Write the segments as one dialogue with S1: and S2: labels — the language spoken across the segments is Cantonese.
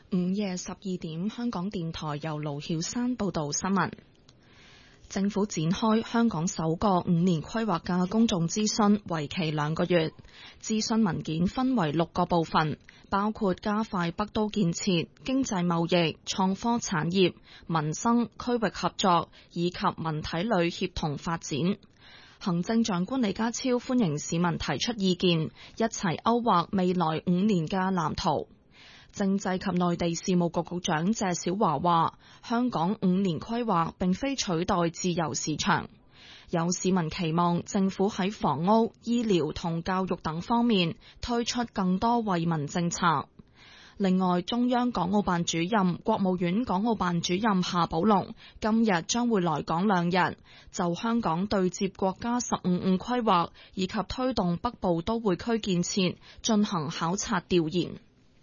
S1: 午夜12點，香港電台由盧曉珊報道新聞。政府展開香港首個5年規劃嘅公眾諮詢，為期2個月。諮詢文件分為6個部分，包括加快北都建設、經濟貿易、創科產業、民生、區域合作以及文體旅協同發展。行政長官李家超歡迎市民提出意見，一齊勾畫未來5年嘅藍圖。政制及內地事務局局長謝小華話，香港5年規劃並非取代自由市場。有市民期望政府喺房屋、醫療同教育等方面推出更多惠民政策。另外，中央港澳辦主任、國務院港澳辦主任夏寶龍今日將會來港2日，就香港對接國家15五規劃以及推動北部都會區建設進行考察調研。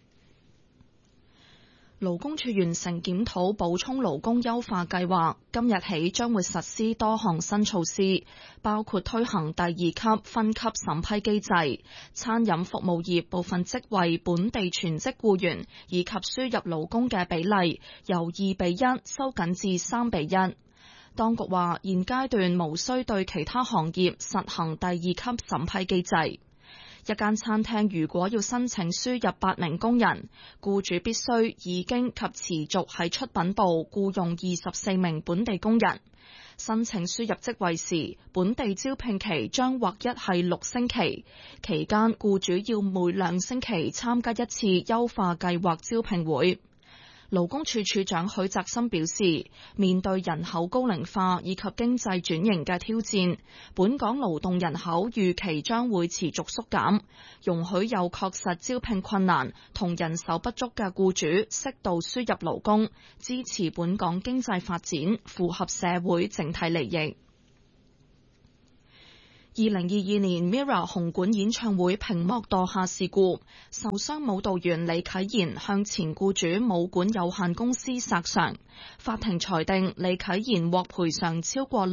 S1: 勞工處完成檢討補充勞工優化計劃，今日起將會實施多項新措施，包括推行第2級分級審批機制，餐飲服務業部分職位本地全職僱員以及輸入勞工嘅比例由2:1收緊至3:1。當局話，現階段無需對其他行業實行第2級審批機制。一間餐廳如果要申請輸入8名工人，僱主必須已經及持續喺出品部僱用24名本地工人。申請輸入職位時，本地招聘期將劃一係6星期，期間僱主要每2星期參加一次優化計劃招聘會。勞工處處長許澤森表示，面對人口高齡化以及經濟轉型嘅挑戰，本港勞動人口預期將會持續縮減，容許有確實招聘困難同人手不足嘅僱主適度輸入勞工，支持本港經濟發展，符合社會整體利益。2022年 MIRROR 紅館演唱會屏幕墮下事故，受傷舞蹈員李啟賢向前僱主舞館有限公司索償，法庭裁定李啟賢獲賠償超過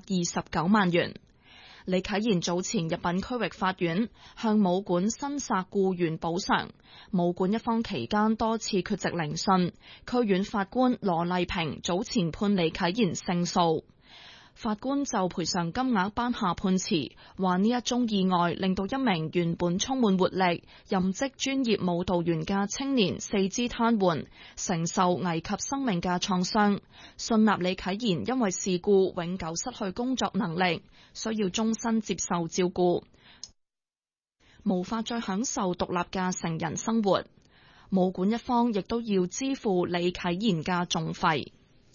S1: 629萬元。李啟賢早前入稟區域法院向舞館申索僱員補償，舞館一方期間多次缺席聆訊，區院法官羅麗萍早前判李啟賢勝訴。法官就賠償金額頒下判詞，話呢一宗意外令到一名原本充滿活力、任職專業舞蹈員嘅青年四肢癱瘓，承受危及生命嘅創傷。信納李啟賢因為事故永久失去工作能力，需要終身接受照顧，無法再享受獨立嘅成人生活。舞館一方亦都要支付李啟賢嘅訟費。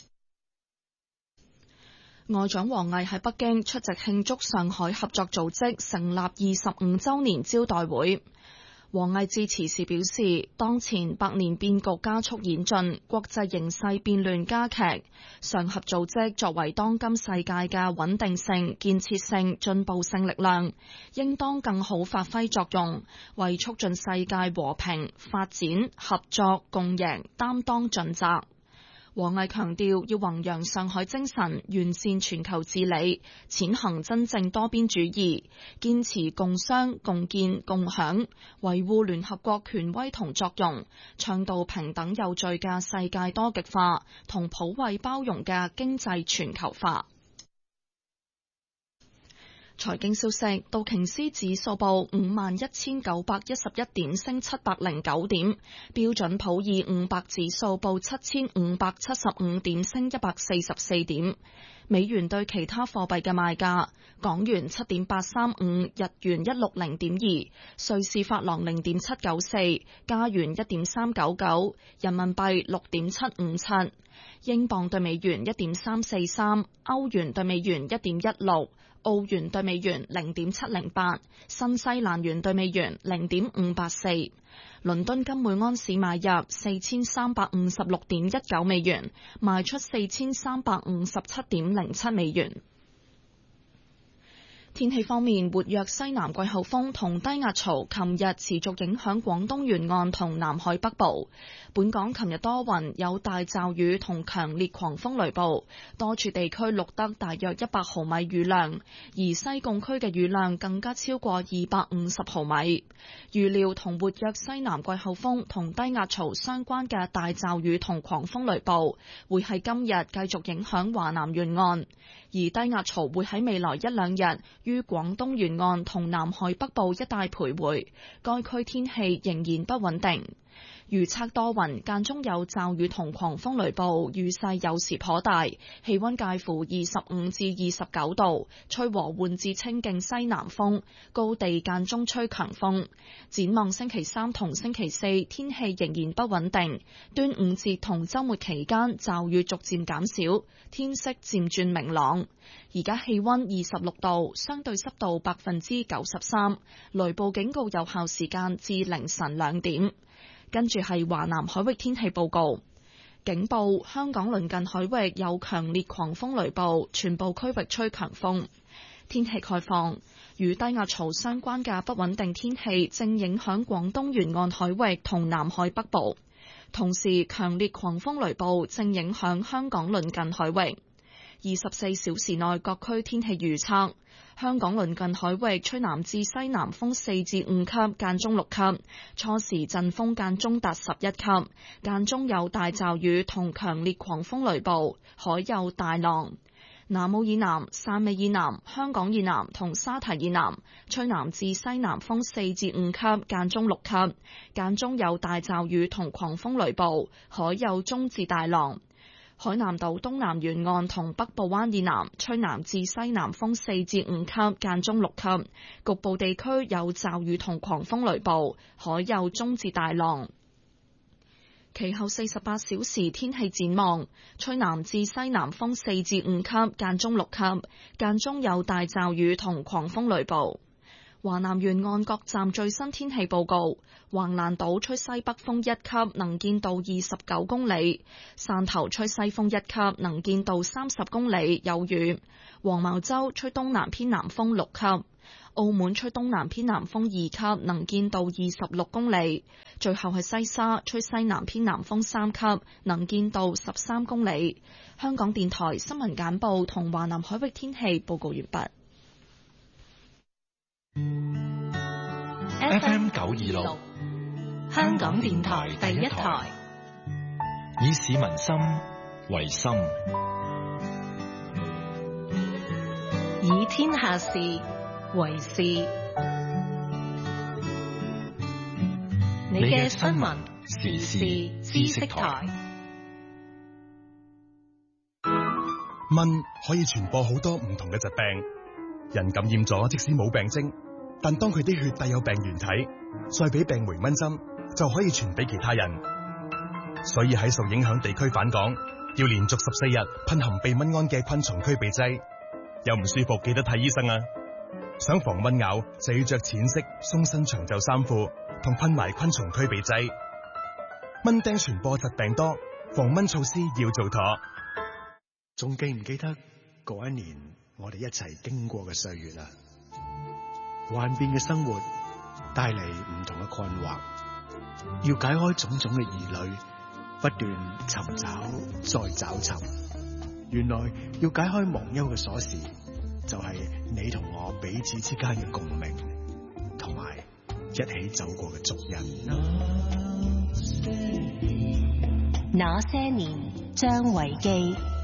S1: 外長王毅喺北京出席慶祝上海合作組織成立25週年招待會。王毅致辭時表示，當前百年變局加速演進，國際形勢變亂加劇，上合組織作為當今世界嘅穩定性、建設性、進步性力量，應當更好發揮作用，為促進世界和平、發展、合作、共贏擔當盡責。王毅強調，要弘揚上海精神，完善全球治理，踐行真正多邊主義，堅持共商、共建、共享，維護聯合國權威同作用，倡導平等有序嘅世界多極化同普惠包容嘅經濟全球化。財經消息，道瓊斯指數報51,911點，升709點；標準普爾500指數報7,575點，升144點。美元對其他貨幣嘅賣價：港元7.835，日元160.2，瑞士法郎0.794，加元1.399，人民幣6.757，英鎊對美元1.343，歐元對美元1.16。澳元對美元0.708，新西蘭元對美元0.584。倫敦金每安士買入4356.19美元，賣出4357.07美元。 天氣方面，活躍西南季候風同低壓槽琴日持續影響廣東沿岸同南海北部。本港琴日多雲，有大驟雨同強烈狂風雷暴，多處地區錄得大約100毫米雨量，而西貢區嘅雨量更加超過250毫米。預料同活躍西南季候風同低壓槽相關嘅大驟雨同狂風雷暴會喺今日繼續影響華南沿岸，而低壓槽會喺未來1-2日於廣東沿岸同南海北部一帶徘徊，該區天氣仍然不穩定。預測多雲，間中有驟雨同狂風雷暴，雨勢有時頗大，氣溫介乎25至29度，吹和緩至清勁西南風，高地間中吹強風。展望星期3同星期4，天氣仍然不穩定。端午節同週末期間，驟雨逐漸減少，天色漸轉明朗。而家氣溫26度，相對濕度93%，雷暴警告有效時間至凌晨2點。跟住係華南海域天氣報告，警報：香港鄰近海域有強烈狂風雷暴，全部區域吹強風。天氣概況：與低壓槽相關嘅不穩定天氣正影響廣東沿岸海域同南海北部，同時強烈狂風雷暴正影響香港鄰近海域。24小時內各區天氣預測：香港鄰近海域吹南至西南風4至5級，間中6級，初時陣風間中達11級，間中有大驟雨同強烈狂風雷暴，海有大浪。南澳以南、汕尾以南、香港以南同沙堤以南吹南至西南風4至5級，間中6級，間中有大驟雨同狂風雷暴，海有中至大浪。海南島東南沿岸同北部灣以南吹南至西南風4至5級，間中6級，局部地區有驟雨同狂風雷暴，海有中至大浪。其後48小時天氣展望：吹南至西南風4至5級，間中6級，間中有大驟雨同狂風雷暴。華南沿岸各站最新天氣報告：橫瀾島吹西北風1級，能見度29公里；汕頭吹西風1級，能見度30公里，有雨；黃茅洲吹東南偏南風6級；澳門吹東南偏南風2級，能見度26公里；最後係西沙吹西南偏南風3級，能見度13公里。香港電台新聞簡報同華南海域天氣報告完畢。
S2: FM 926，香港電台第一台，以市民心為心，
S3: 以天下事為事。你嘅新聞時事知識台。
S4: 蚊可以傳播好多唔同嘅疾病，人感染咗即使冇病徵，但當佢啲血帶有病原體，再俾病媒蚊針，就可以傳俾其他人。所以喺受影響地區返港，要連續14日噴含避蚊胺嘅昆蟲驅避劑。有唔舒服記得睇醫生啊！想防蚊咬就要着淺色鬆身長袖衫褲，同噴埋昆蟲驅避劑。蚊叮傳播疾病多，防蚊措施要做妥。
S5: 仲記唔記得嗰一年我哋一齊經過嘅歲月啊？幻變嘅生活帶嚟唔同嘅困惑，要解開種種嘅疑慮，不斷尋找再找尋。原來要解開忘憂嘅鎖匙，就係你同我彼此之間嘅共鳴，同埋一起走過嘅足印。
S3: 那些年，張維基。